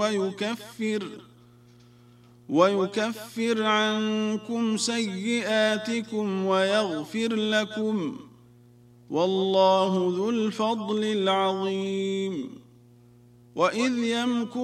ويكفر عنكم سيئاتكم ويغفر لكم، والله ذو الفضل العظيم. وإذ يمكر